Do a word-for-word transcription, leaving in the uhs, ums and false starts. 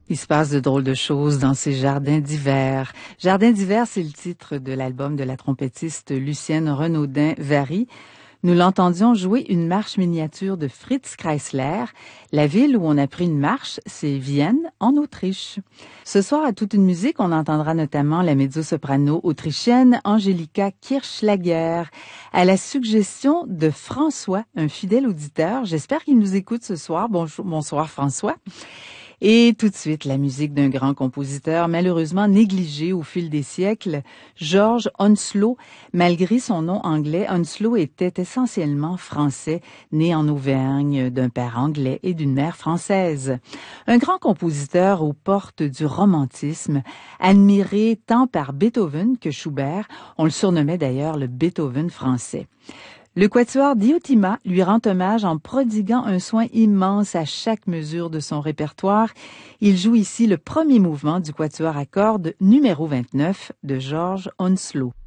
Il se passe de drôles de choses dans ces jardins d'hiver. Jardins d'hiver, c'est le titre de l'album de la trompettiste Lucienne Renaudin-Vary. Nous l'entendions jouer une marche miniature de Fritz Kreisler. La ville où on a pris une marche, c'est Vienne, en Autriche. Ce soir, à toute une musique, on entendra notamment la mezzo-soprano autrichienne Angelika Kirchschlager, à la suggestion de François, un fidèle auditeur. J'espère qu'il nous écoute ce soir. Bonjour, bonsoir François. Et tout de suite, la musique d'un grand compositeur malheureusement négligé au fil des siècles, George Hounslow. Malgré son nom anglais, Hounslow était essentiellement français, né en Auvergne d'un père anglais et d'une mère française. Un grand compositeur aux portes du romantisme, admiré tant par Beethoven que Schubert. On le surnommait d'ailleurs le Beethoven français. Le quatuor Diotima lui rend hommage en prodiguant un soin immense à chaque mesure de son répertoire. Il joue ici le premier mouvement du quatuor à cordes numéro vingt-neuf de George Hounslow.